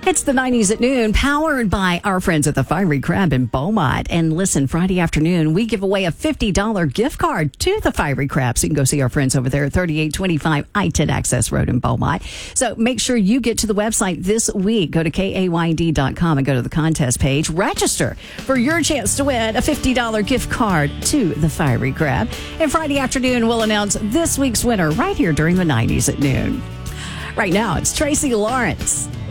It's the 90s at noon, powered by our friends at the Fiery Crab in Beaumont. And listen, Friday afternoon, we give away a $50 gift card to the Fiery Crab. So you can go see our friends over there at 3825 I-10 Access Road in Beaumont. So make sure you get to the website this week. Go to KAYD.com and go to the contest page. Register for your chance to win a $50 gift card to the Fiery Crab. And Friday afternoon, we'll announce this week's winner right here during the 90s at noon. Right now, it's Tracy Lawrence.